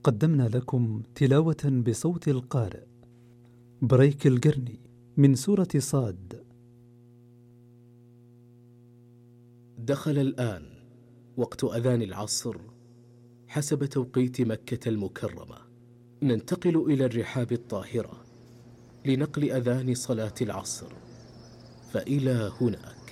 قدمنا لكم تلاوة بصوت القارئ بريك القرني من سورة صاد. دخل الآن وقت أذان العصر حسب توقيت مكة المكرمة. ننتقل إلى الرحاب الطاهرة لنقل أذان صلاة العصر، فإلى هناك.